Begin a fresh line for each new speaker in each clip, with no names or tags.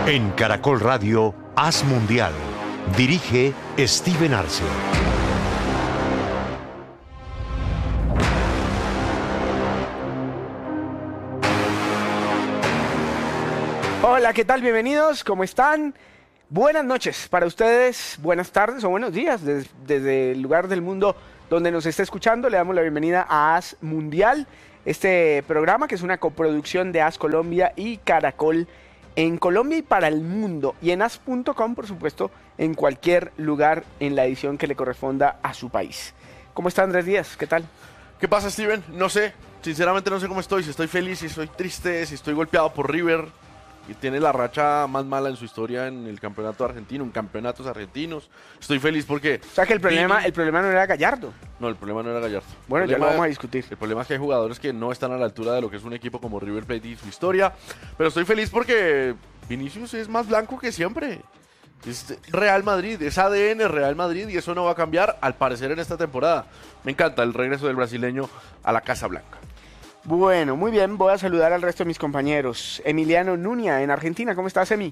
En Caracol Radio, Haz Mundial. Dirige Steven Arce.
Hola, ¿qué tal? Bienvenidos, ¿cómo están? Buenas noches para ustedes, buenas tardes o buenos días desde el lugar del mundo donde nos esté escuchando. Le damos la bienvenida a Haz Mundial, este programa que es una coproducción de Haz Colombia y Caracol en Colombia y para el mundo, y en haz.com, por supuesto, en cualquier lugar en la edición que le corresponda a su país. ¿Cómo está Andrés Díaz? ¿Qué tal?
¿Qué pasa, Steven? No sé, sinceramente no sé cómo estoy, si estoy feliz, si estoy triste, si estoy golpeado por River, y tiene la racha más mala en su historia en el campeonato argentino, en campeonatos argentinos. Estoy feliz porque...
O sea que el problema no era Gallardo.
No, el problema no era Gallardo.
Bueno, ya lo vamos a discutir.
El problema es que hay jugadores que no están a la altura de lo que es un equipo como River Plate y su historia. Pero estoy feliz porque Vinicius es más blanco que siempre. Es Real Madrid, es ADN Real Madrid, y eso no va a cambiar al parecer en esta temporada. Me encanta el regreso del brasileño a la Casa Blanca.
Bueno, muy bien, voy a saludar al resto de mis compañeros. Emiliano Nuña, en Argentina, ¿cómo estás, Emi?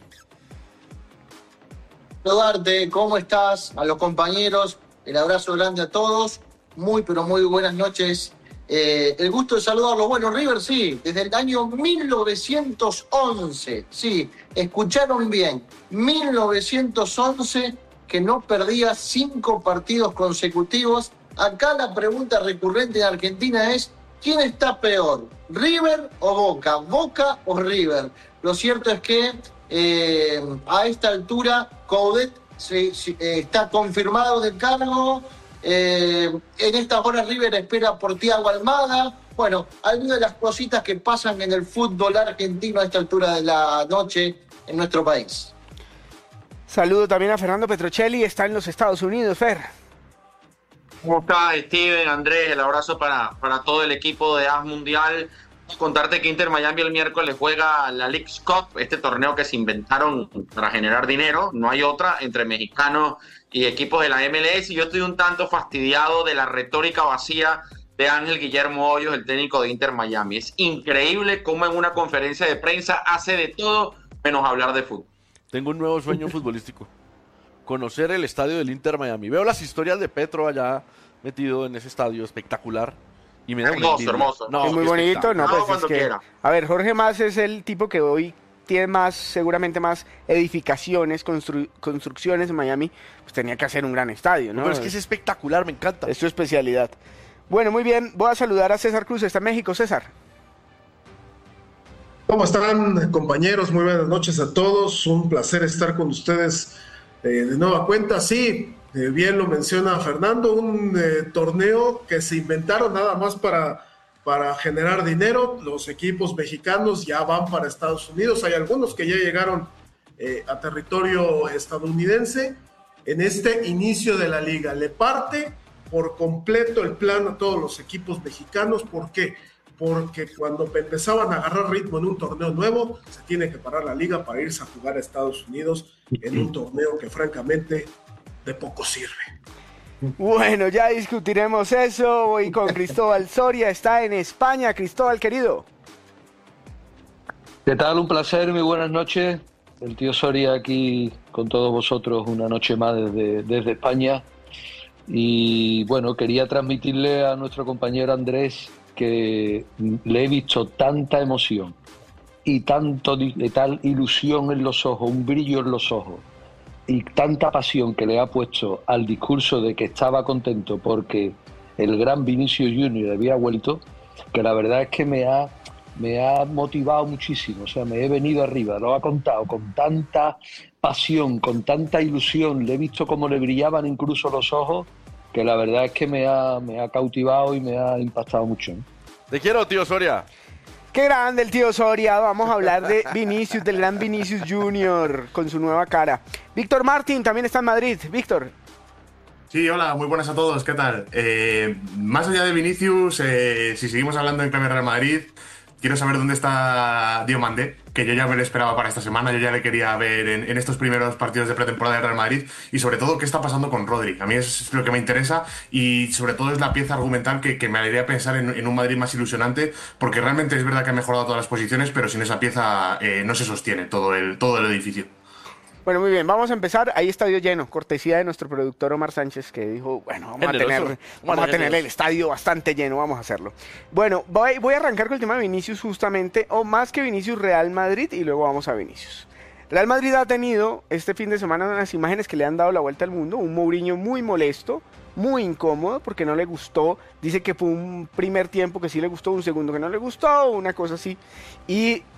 Saludarte, ¿cómo estás? A los compañeros, el abrazo grande a todos. Muy, pero muy buenas noches. El gusto de saludarlos. Bueno, River, sí, desde el año 1911, sí, escucharon bien, 1911, que no perdía 5 partidos consecutivos. Acá la pregunta recurrente en Argentina es: ¿quién está peor, River o Boca? ¿Boca o River? Lo cierto es que a esta altura Coudet está confirmado del cargo. En estas horas River espera por Thiago Almada. Bueno, algunas de las cositas que pasan en el fútbol argentino a esta altura de la noche en nuestro país.
Saludo también a Fernando Petrocelli, está en los Estados Unidos, Fer.
¿Cómo estás, Steven, Andrés? El abrazo para todo el equipo de Haz Mundial. Contarte que Inter Miami el miércoles juega la Leagues Cup, este torneo que se inventaron para generar dinero, no hay otra, entre mexicanos y equipos de la MLS, y yo estoy un tanto fastidiado de la retórica vacía de Ángel Guillermo Hoyos, el técnico de Inter Miami. Es increíble cómo en una conferencia de prensa hace de todo menos hablar de fútbol.
Tengo un nuevo sueño futbolístico: conocer el estadio del Inter Miami. Veo las historias de Petro allá metido en ese estadio espectacular y me da
hermoso.
No, es muy bonito, no, pues
cuando
es que,
quiera.
a ver, Jorge Mas es el tipo que hoy tiene seguramente más edificaciones, construcciones en Miami, pues tenía que hacer un gran estadio, ¿no?
Pero es que es espectacular, me encanta.
Es su especialidad. Bueno, muy bien, voy a saludar a César Cruz, está en México. César.
¿Cómo están, compañeros? Muy buenas noches a todos. Un placer estar con ustedes de nueva cuenta. Sí, bien lo menciona Fernando, un torneo que se inventaron nada más para generar dinero. Los equipos mexicanos ya van para Estados Unidos. Hay algunos que ya llegaron a territorio estadounidense. En este inicio de la liga le parte por completo el plan a todos los equipos mexicanos. ¿Por qué? Porque cuando empezaban a agarrar ritmo en un torneo nuevo, se tiene que parar la liga para irse a jugar a Estados Unidos en un torneo que francamente de poco sirve.
Bueno, ya discutiremos eso. Voy con Cristóbal Soria, está en España. Cristóbal, querido.
¿Qué tal? Un placer, muy buenas noches. El tío Soria aquí con todos vosotros una noche más desde España. Y bueno, quería transmitirle a nuestro compañero Andrés que le he visto tanta emoción y tal ilusión en los ojos, un brillo en los ojos, y tanta pasión que le ha puesto al discurso de que estaba contento porque el gran Vinicius Junior había vuelto, que la verdad es que me ha motivado muchísimo. O sea, me he venido arriba, lo ha contado con tanta pasión, con tanta ilusión, le he visto cómo le brillaban incluso los ojos, que la verdad es que me ha cautivado y me ha impactado mucho.
Te quiero, tío Soria.
Qué grande el tío Soria. Vamos a hablar de Vinicius, del gran Vinicius Junior, con su nueva cara. Víctor Martín también está en Madrid. Víctor.
Sí, hola, muy buenas a todos, ¿qué tal? Más allá de Vinicius, si seguimos hablando en clave Real Madrid, quiero saber dónde está Diomandé, que yo ya me lo esperaba para esta semana, yo ya le quería ver en estos primeros partidos de pretemporada del Real Madrid, y sobre todo qué está pasando con Rodri. A mí es lo que me interesa, y sobre todo es la pieza argumental que me haría pensar en un Madrid más ilusionante, porque realmente es verdad que ha mejorado todas las posiciones, pero sin esa pieza no se sostiene todo el edificio.
Bueno, muy bien, vamos a empezar. Ahí estadio lleno, cortesía de nuestro productor Omar Sánchez, que dijo, bueno, vamos a tener el estadio bastante lleno, vamos a hacerlo. Bueno, voy a arrancar con el tema de Vinicius justamente, o más que Vinicius, Real Madrid, y luego vamos a Vinicius. Real Madrid ha tenido este fin de semana unas imágenes que le han dado la vuelta al mundo, un Mourinho muy molesto, muy incómodo, porque no le gustó, dice que fue un primer tiempo que sí le gustó, un segundo que no le gustó, una cosa así, y